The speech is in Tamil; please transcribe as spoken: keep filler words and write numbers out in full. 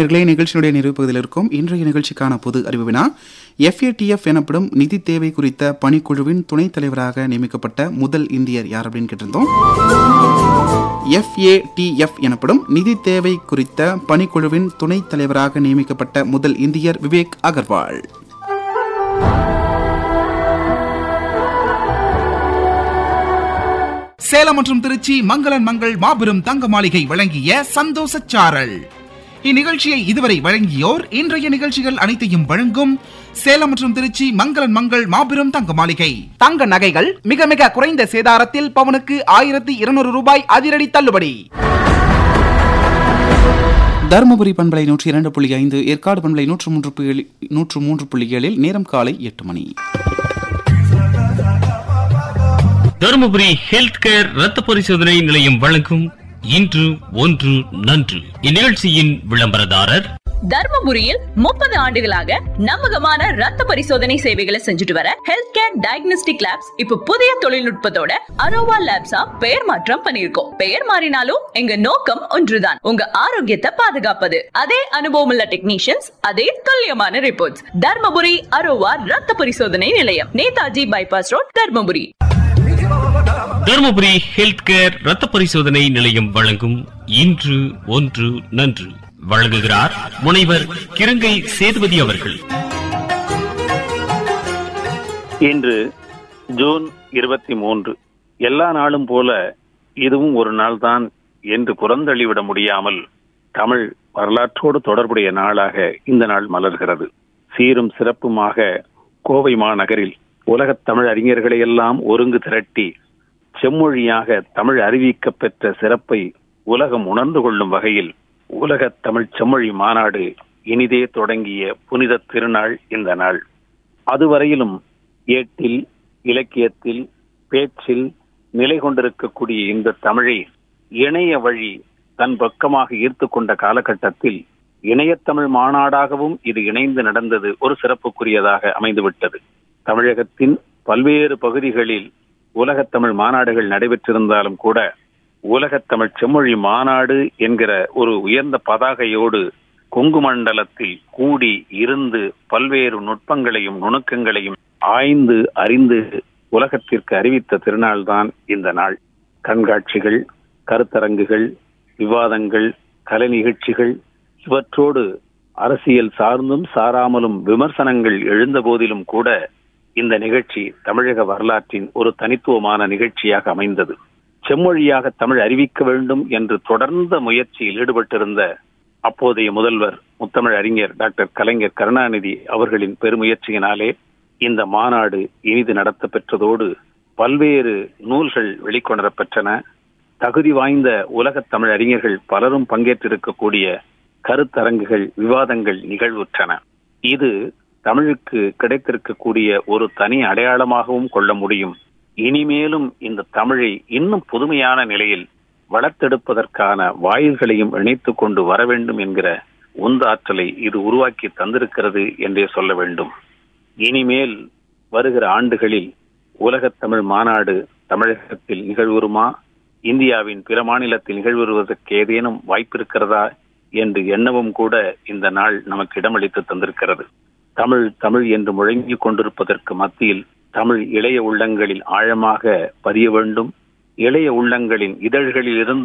நேயர்களே, நிகழ்ச்சியினுடைய நிறைவு பகுதியில் இருக்கும் இன்றைய நிகழ்ச்சிக்கான பொது அறிவினா எஃப் ஏ டி எஃப் எனப்படும் நிதி தேவை குறித்த பணிக்குழுவின் துணைத் தலைவராக நியமிக்கப்பட்ட முதல் இந்தியர் யார் அப்படின்னு கேட்டிருந்தோம். எஃப் ஏ டி எஃப் எனப்படும் நிதி தேவை குறித்த பணிக்குழுவின் துணைத் தலைவராக நியமிக்கப்பட்ட முதல் இந்தியர் விவேக் அகர்வால். சேலம் மற்றும் திருச்சி மங்களன் மங்கள் மாபெரும் தங்க மாளிகை வழங்கிய சந்தோஷ சாரல். இந்நிகழ்ச்சியை இதுவரை வழங்கியோர் இன்றைய நிகழ்ச்சிகள் அனைத்தையும் வழங்கும் சேலம் மற்றும் திருச்சி மங்களன் மங்கள் மாபெரும் தங்க மாளிகை. தங்க நகைகள் மிக மிக குறைந்த சேதாரத்தில் பவனுக்கு ஆயிரத்தி இருநூறு ரூபாய் அதிரடி தள்ளுபடி. தருமபுரி பண்பலை நூற்றி இரண்டு புள்ளி ஐந்து, ஏற்காடு பண்பலை நூற்று மூன்று புள்ளி நூற்று மூன்று புள்ளி ஏழில் நேரம் காலை எட்டு மணி. தருமபுரி ஹெல்த் கேர் ரத்த பரிசோதனை நிலையம் வழங்கும் இன்று ஒன்று நன்று. இந்நிகழ்ச்சியின் விளம்பரதாரர் தர்மபுரியில் முப்பது ஆண்டுகளாக நம்பகமான ரத்த பரிசோதனை சேவைகளை செஞ்சுட்டு வர ஹெல்த் கேர் டயக்னோஸ்டிக் லேப்ஸ் இப்ப புதிய தொழில்நுட்பத்தோட அரோவா லேப்ஸா பெயர் மாற்றம் பண்ணிருக்கோம். பெயர் மாறினாலும் எங்க நோக்கம் ஒன்றுதான், உங்க ஆரோக்கியத்தை பாதுகாப்பது. அதே அனுபவம் உள்ள டெக்னீஷியன்ஸ், அதே துல்லியமான ரிப்போர்ட்ஸ். தர்மபுரி அரோவா ரத்த பரிசோதனை நிலையம், Netaji bypass road, Dharmapuri. Dharmapuri health care ரத்த பரிசோதனை நிலையம் வழங்கும் இன்று ஒன்று நன்று. வழங்குகிறார் முனைவர் கிருங்கை சேதுபதி அவர்கள். இன்று ஜூன் இருபத்தி மூன்று. எல்லா நாளும் போல இதுவும் ஒரு நாள் தான் என்று புறந்தள்ளிவிட முடியாமல் தமிழ் வரலாற்றோடு தொடர்புடைய நாளாக இந்த நாள் மலர்கிறது. சீரும் சிறப்புமாக கோவை மாநகரில் உலகத் தமிழ் அறிஞர்களை எல்லாம் ஒருங்கு திரட்டி செம்மொழியாக தமிழ் அறிவிக்க பெற்ற சிறப்பை உலகம் உணர்ந்து கொள்ளும் வகையில் உலகத் தமிழ் செம்மொழி மாநாடு இனிதே தொடங்கிய புனித திருநாள் இந்த நாள். அதுவரையிலும் ஏட்டில், இலக்கியத்தில், பேச்சில் நிலை கொண்டிருக்கக்கூடிய இந்த தமிழை இணைய வழி தன் பக்கமாக ஈர்த்து கொண்ட காலகட்டத்தில் இணையத்தமிழ் மாநாடாகவும் இது இணைந்து நடந்தது ஒரு சிறப்புக்குரியதாக அமைந்துவிட்டது. தமிழகத்தின் பல்வேறு பகுதிகளில் உலகத்தமிழ் மாநாடுகள் நடைபெற்றிருந்தாலும் கூட உலகத்தமிழ் செம்மொழி மாநாடு என்கிற ஒரு உயர்ந்த பதாகையோடு கொங்கு மண்டலத்தில் கூடி இருந்து பல்வேறு நுட்பங்களையும் நுணுக்கங்களையும் ஆய்ந்து அறிந்து உலகத்திற்கு அறிவித்த திருநாள் தான் இந்த நாள். கண்காட்சிகள், கருத்தரங்குகள், விவாதங்கள், கலை நிகழ்ச்சிகள், இவற்றோடு அரசியல் சார்ந்தும் சாராமலும் விமர்சனங்கள் எழுந்த போதிலும் கூட இந்த நிகழ்ச்சி தமிழக வரலாற்றின் ஒரு தனித்துவமான நிகழ்ச்சியாக அமைந்தது. செம்மொழியாக தமிழ் அறிவிக்க வேண்டும் என்று தொடர்ந்த முயற்சியில் ஈடுபட்டிருந்த அப்போதைய முதல்வர் முத்தமிழ் அறிஞர் டாக்டர் கலைஞர் கருணாநிதி அவர்களின் பெருமுயற்சியினாலே இந்த மாநாடு இனிது நடத்த பெற்றதோடு பல்வேறு நூல்கள் வெளிக்கொணரப் பெற்றன. தகுதி வாய்ந்த உலகத் தமிழ் அறிஞர்கள் பலரும் பங்கேற்றிருக்கக்கூடிய கருத்தரங்குகள், விவாதங்கள் நிகழ்வுற்றன. இது தமிழுக்கு கிடைத்திருக்கக்கூடிய ஒரு தனி அடையாளமாகவும் கொள்ள முடியும். இனிமேலும் இந்த தமிழை இன்னும் புதுமையான நிலையில் வளர்த்தெடுப்பதற்கான வாயில்களையும் இணைத்து கொண்டு வர வேண்டும் என்கிற உந்தாற்றலை இது உருவாக்கி தந்திருக்கிறது என்றே சொல்ல வேண்டும். இனிமேல் வருகிற ஆண்டுகளில் உலகத் தமிழ் மாநாடு தமிழகத்தில் நிகழ்வுறுமா, இந்தியாவின் பிற மாநிலத்தில் நிகழ்வுறுவதற்கு ஏதேனும் வாய்ப்பு இருக்கிறதா என்று எண்ணவும் கூட இந்த நாள் நமக்கு இடமளித்து தந்திருக்கிறது. தமிழ் தமிழ் என்று முழங்கிக் கொண்டிருப்பதற்கு மத்தியில் தமிழ் இளைய உள்ளங்களில் ஆழமாக பதிய வேண்டும். இளைய உள்ளங்களின் இதழ்களில் இருந்து